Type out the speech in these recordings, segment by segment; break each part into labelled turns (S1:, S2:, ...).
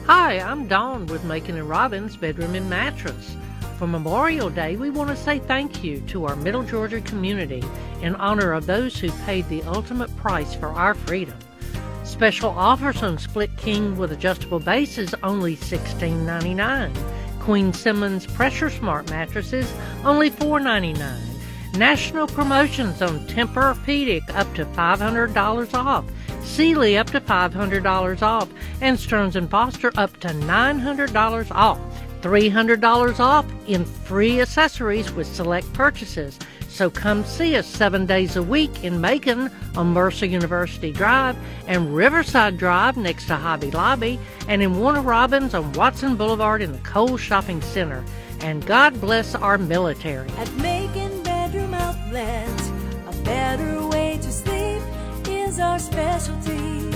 S1: Hi, I'm Dawn with Macon and Robbins Bedroom and Mattress. For Memorial Day, we want to say thank you to our Middle Georgia community in honor of those who paid the ultimate price for our freedom. Special offers on Split King with adjustable bases only $16.99. Queen Simmons Pressure Smart mattresses only $4.99. National promotions on Tempur-Pedic up to $500 off. Sealy up to $500 off, and Stearns & Foster up to $900 off. $300 off in free accessories with select purchases. So come see us 7 days a week in Macon on Mercer University Drive and Riverside Drive next to Hobby Lobby, and in Warner Robins on Watson Boulevard in the Kohl's Shopping Center. And God bless our military.
S2: At Macon Bedroom Outlet, a better way to sleep is our specialty.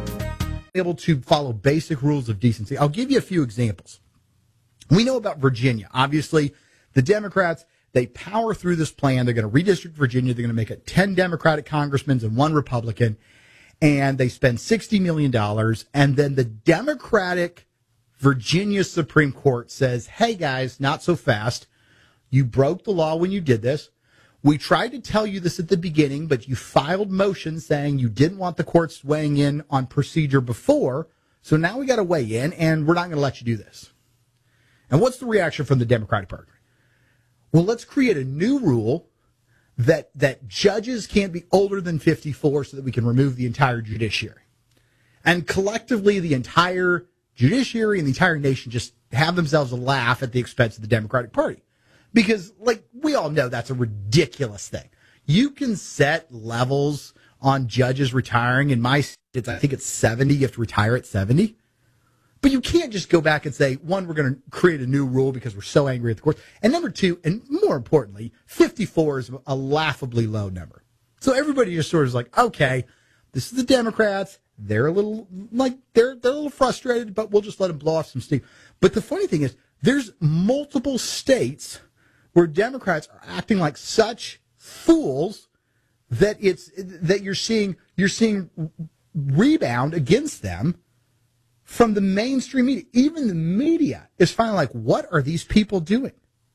S3: Able to follow basic rules of decency. I'll give you a few examples. We know about Virginia. Obviously, the Democrats, they power through this plan. They're going to redistrict Virginia. They're going to make it 10 Democratic congressmen and 1 Republican. And they spend $60 million. And then the Democratic Virginia Supreme Court says, hey, guys, not so fast. You broke the law when you did this. We tried to tell you this at the beginning, but you filed motions saying you didn't want the courts weighing in on procedure before. So now we got to weigh in, and we're not going to let you do this. And what's the reaction from the Democratic Party? Well, let's create a new rule that judges can't be older than 54 so that we can remove the entire judiciary. And collectively, the entire judiciary and the entire nation just have themselves a laugh at the expense of the Democratic Party. Because, like, we all know that's a ridiculous thing. You can set levels on judges retiring. In my state, I think it's 70. You have to retire at 70. But you can't just go back and say, one, we're going to create a new rule because we're so angry at the courts. And number two, and more importantly, 54 is a laughably low number. So everybody just sort of is like, okay, this is the Democrats. They're a little, they're a little frustrated, but we'll just let them blow off some steam. But the funny thing is, there's multiple states where Democrats are acting like such fools that you're seeing rebound against them from the mainstream media. Even the media is finally like, what are these people doing?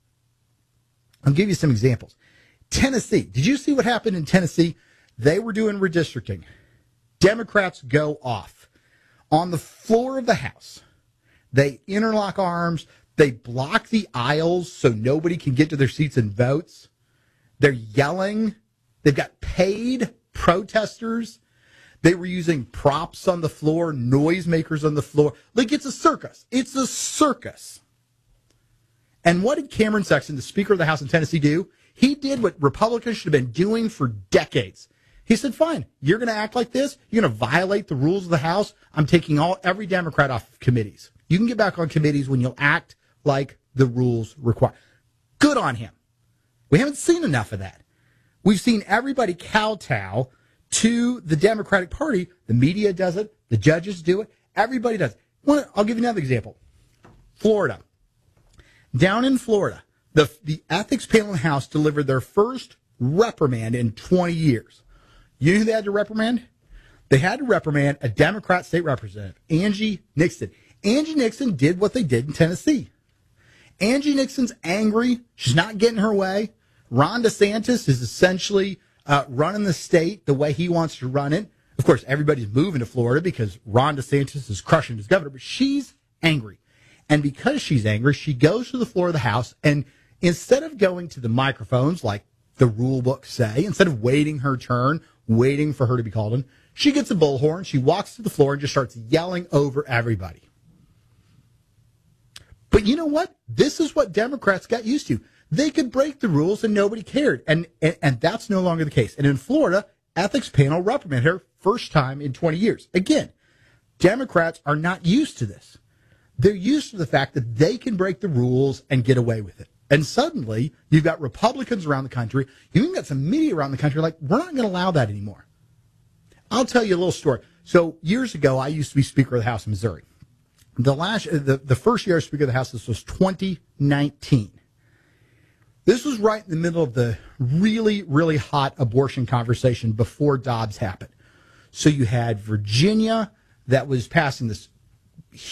S3: I'll give you some examples. Tennessee. Did you see what happened in Tennessee? They were doing redistricting. Democrats go off on the floor of the House. They interlock arms. They block the aisles so nobody can get to their seats and votes. They're yelling. They've got paid protesters. They were using props on the floor, noisemakers on the floor. Like, it's a circus. It's a circus. And what did Cameron Sexton, the Speaker of the House in Tennessee, do? He did what Republicans should have been doing for decades. He said, fine, you're going to act like this. You're going to violate the rules of the House. I'm taking every Democrat off of committees. You can get back on committees when you'll act like the rules require. Good on him. We haven't seen enough of that. We've seen everybody kowtow to the Democratic Party. The media does it. The judges do it. Everybody does it. I'll give you another example. Florida. Down in Florida, the ethics panel in the House delivered their first reprimand in 20 years. You know who they had to reprimand? They had to reprimand a Democrat state representative, Angie Nixon. Angie Nixon did what they did in Tennessee. Angie Nixon's angry. She's not getting her way. Ron DeSantis is essentially running the state the way he wants to run it. Of course, everybody's moving to Florida because Ron DeSantis is crushing his governor, but she's angry. And because she's angry, she goes to the floor of the House, and instead of going to the microphones like the rule books say, instead of waiting her turn, waiting for her to be called in, she gets a bullhorn, she walks to the floor and just starts yelling over everybody. But you know what? This is what Democrats got used to. They could break the rules and nobody cared. And that's no longer the case. And in Florida, ethics panel reprimanded her first time in 20 years. Again, Democrats are not used to this. They're used to the fact that they can break the rules and get away with it. And suddenly, you've got Republicans around the country. You've even got some media around the country like, we're not going to allow that anymore. I'll tell you a little story. So years ago, I used to be Speaker of the House in Missouri. The first year I was Speaker of the House, this was 2019. This was right in the middle of the really, really hot abortion conversation before Dobbs happened. So you had Virginia that was passing this